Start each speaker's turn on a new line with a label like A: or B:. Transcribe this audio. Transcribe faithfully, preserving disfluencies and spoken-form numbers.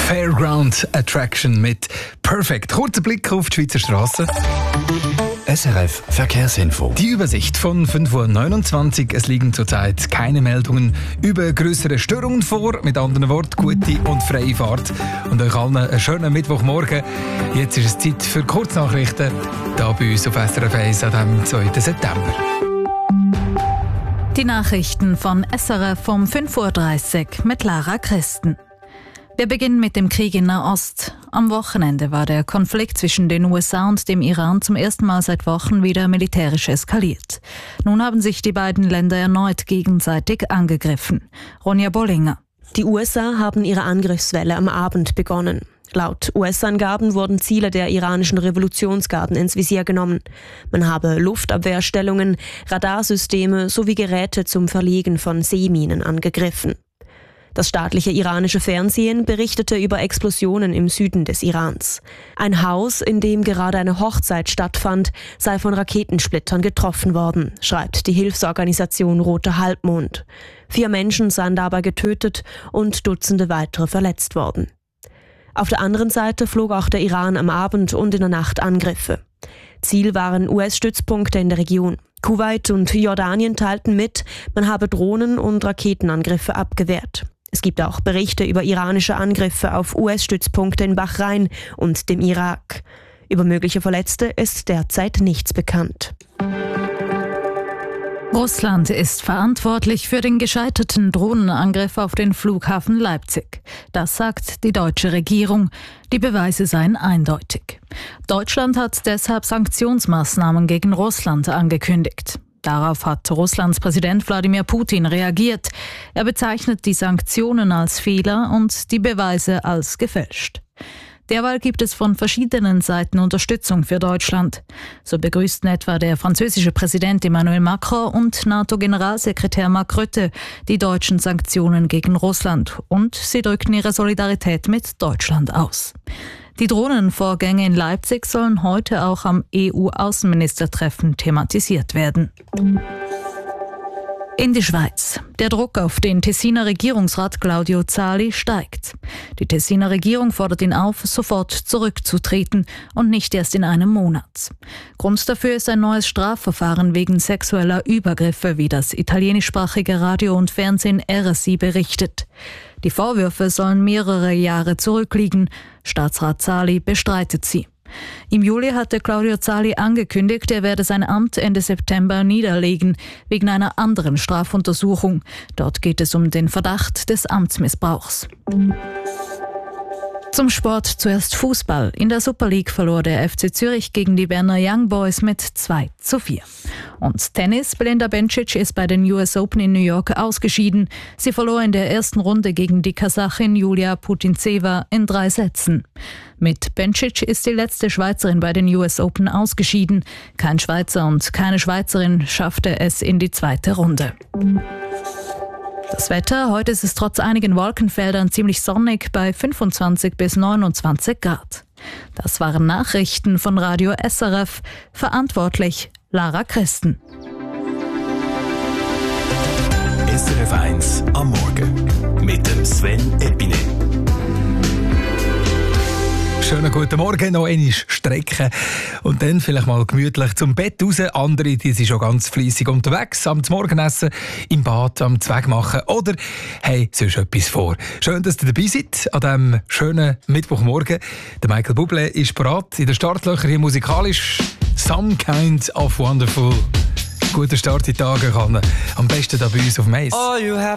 A: Fairground Attraction mit Perfect. Kurzer Blick auf die Schweizer Strassen.
B: S R F Verkehrsinfo.
A: Die Übersicht von fünf Uhr neunundzwanzig. Es liegen zurzeit keine Meldungen über größere Störungen vor. Mit anderen Worten, gute und freie Fahrt. Und euch allen einen schönen Mittwochmorgen. Jetzt ist es Zeit für Kurznachrichten. Hier bei uns auf S R F eins am dem zweiten September.
C: Die Nachrichten von S R F um fünf Uhr dreißig mit Lara Christen. Wir beginnen mit dem Krieg in Nahost. Am Wochenende war der Konflikt zwischen den U S A und dem Iran zum ersten Mal seit Wochen wieder militärisch eskaliert. Nun haben sich die beiden Länder erneut gegenseitig angegriffen. Ronja Bollinger.
D: Die U S A haben ihre Angriffswelle am Abend begonnen. Laut U S-Angaben wurden Ziele der iranischen Revolutionsgarden ins Visier genommen. Man habe Luftabwehrstellungen, Radarsysteme sowie Geräte zum Verlegen von Seeminen angegriffen. Das staatliche iranische Fernsehen berichtete über Explosionen im Süden des Irans. Ein Haus, in dem gerade eine Hochzeit stattfand, sei von Raketensplittern getroffen worden, schreibt die Hilfsorganisation Roter Halbmond. Vier Menschen seien dabei getötet und Dutzende weitere verletzt worden. Auf der anderen Seite flog auch der Iran am Abend und in der Nacht Angriffe. Ziel waren U S-Stützpunkte in der Region. Kuwait und Jordanien teilten mit, man habe Drohnen- und Raketenangriffe abgewehrt. Es gibt auch Berichte über iranische Angriffe auf U S-Stützpunkte in Bahrain und dem Irak. Über mögliche Verletzte ist derzeit nichts bekannt.
C: Russland ist verantwortlich für den gescheiterten Drohnenangriff auf den Flughafen Leipzig. Das sagt die deutsche Regierung. Die Beweise seien eindeutig. Deutschland hat deshalb Sanktionsmaßnahmen gegen Russland angekündigt. Darauf hat Russlands Präsident Wladimir Putin reagiert. Er bezeichnet die Sanktionen als Fehler und die Beweise als gefälscht. Derweil gibt es von verschiedenen Seiten Unterstützung für Deutschland. So begrüßten etwa der französische Präsident Emmanuel Macron und NATO-Generalsekretär Mark Rutte die deutschen Sanktionen gegen Russland und sie drückten ihre Solidarität mit Deutschland aus. Die Drohnenvorgänge in Leipzig sollen heute auch am E U-Außenministertreffen thematisiert werden. In die Schweiz. Der Druck auf den Tessiner Regierungsrat Claudio Zali steigt. Die Tessiner Regierung fordert ihn auf, sofort zurückzutreten und nicht erst in einem Monat. Grund dafür ist ein neues Strafverfahren wegen sexueller Übergriffe, wie das italienischsprachige Radio und Fernsehen R S I berichtet. Die Vorwürfe sollen mehrere Jahre zurückliegen. Staatsrat Zali bestreitet sie. Im Juli hatte Claudio Zali angekündigt, er werde sein Amt Ende September niederlegen, wegen einer anderen Strafuntersuchung. Dort geht es um den Verdacht des Amtsmissbrauchs. Zum Sport zuerst Fußball. In der Super League verlor der F C Zürich gegen die Berner Young Boys mit zwei zu vier. Und Tennis. Belinda Bencic ist bei den U S Open in New York ausgeschieden. Sie verlor in der ersten Runde gegen die Kasachin Julia Putintseva in drei Sätzen. Mit Bencic ist die letzte Schweizerin bei den U S Open ausgeschieden. Kein Schweizer und keine Schweizerin schaffte es in die zweite Runde. Das Wetter, heute ist es trotz einigen Wolkenfeldern ziemlich sonnig bei fünfundzwanzig bis neunundzwanzig Grad. Das waren Nachrichten von Radio S R F, verantwortlich Lara Christen.
B: S R F eins am Morgen mit dem Sven Epine.
A: Schönen guten Morgen, noch einmal strecken und dann vielleicht mal gemütlich zum Bett raus. Andere, die sind schon ganz fleissig unterwegs, am Morgenessen, im Bad, am Zweig machen oder hey, sonst etwas vor. Schön, dass ihr dabei seid an diesem schönen Mittwochmorgen. Der Michael Bublé ist bereit in den Startlöchern hier musikalisch. Some Kind of Wonderful. Guter Start in die Tage kann am besten da bei uns auf Mais.